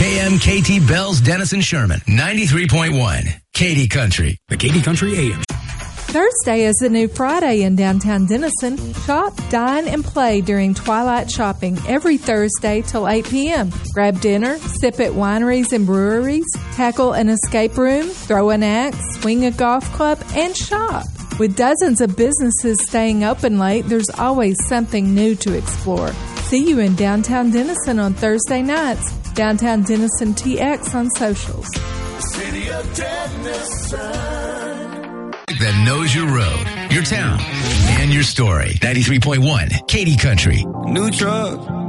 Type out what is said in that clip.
KMKT Bells, Denison Sherman, 93.1. Katy Country. The Katy Country AM. Thursday is the new Friday in downtown Denison. Shop, dine, and play during twilight shopping every Thursday till 8 p.m. Grab dinner, sip at wineries and breweries, tackle an escape room, throw an axe, swing a golf club, and shop. With dozens of businesses staying open late, there's always something new to explore. See you in downtown Denison on Thursday nights. Downtown Denison TX on socials. City of Denison. That knows your road, your town, and your story. 93.1 Katy Country. New truck.